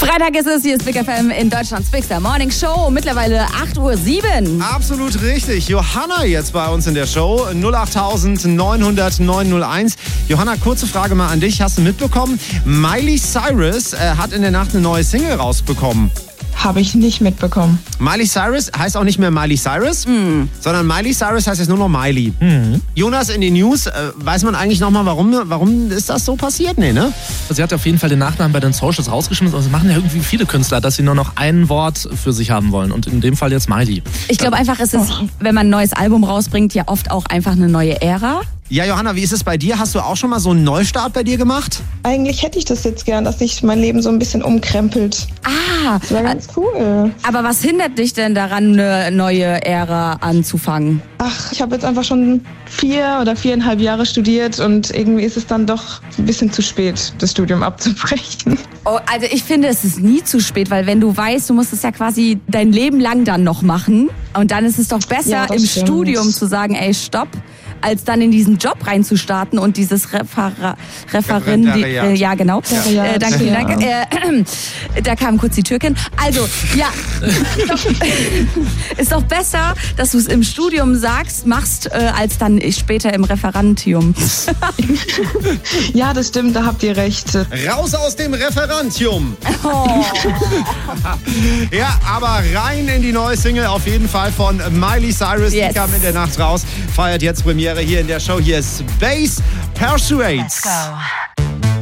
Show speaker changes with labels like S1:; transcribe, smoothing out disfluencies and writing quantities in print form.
S1: Freitag ist es, hier ist Big FM in Deutschlands Bigster Morning Show. Mittlerweile 8:07 Uhr.
S2: Absolut richtig. Johanna jetzt bei uns in der Show. 08900 901. Johanna, kurze Frage mal an dich. Hast du mitbekommen? Miley Cyrus hat in der Nacht eine neue Single rausbekommen.
S3: Habe ich nicht mitbekommen.
S2: Miley Cyrus heißt auch nicht mehr Miley Cyrus, sondern Miley Cyrus heißt jetzt nur noch Miley. Jonas, in den News, weiß man eigentlich nochmal, warum ist das so passiert? Nee, ne?
S4: Sie hat auf jeden Fall den Nachnamen bei den Socials rausgeschmissen. Also machen ja irgendwie viele Künstler, dass sie nur noch ein Wort für sich haben wollen. Und in dem Fall jetzt Miley.
S1: Ich glaube einfach, es ist, wenn man ein neues Album rausbringt, ja oft auch einfach eine neue Ära.
S2: Ja, Johanna, wie ist es bei dir? Hast du auch schon mal so einen Neustart bei dir gemacht?
S3: Eigentlich hätte ich das jetzt gern, dass sich mein Leben so ein bisschen umkrempelt. Das wäre ganz cool.
S1: Aber was hindert dich denn daran, eine neue Ära anzufangen?
S3: Ach, ich habe jetzt einfach schon 4 oder 4,5 Jahre studiert und irgendwie ist es dann doch ein bisschen zu spät, das Studium abzubrechen.
S1: Oh, also ich finde, es ist nie zu spät, weil wenn du weißt, du musst es ja quasi dein Leben lang dann noch machen und dann ist es doch besser,
S3: Ja, das
S1: im
S3: stimmt.
S1: Studium zu sagen, ey, stopp, als dann in diesen Job reinzustarten und dieses
S2: Referendariat.
S1: ja, genau.
S3: Referendariat,
S1: Danke, vielen
S3: ja.
S1: Dank. Da kam kurz die Türkin. Also, ja, ist doch besser, dass du es im Studium machst, als dann später im Referentium.
S3: Ja, das stimmt, da habt ihr recht.
S2: Raus aus dem Referentium.
S1: Oh.
S2: Ja, aber rein in die neue Single auf jeden Fall von Miley Cyrus.
S1: Yes.
S2: Die kam in der Nacht raus, feiert jetzt Premiere hier in der Show. Hier ist Bass Persuades.
S5: Go.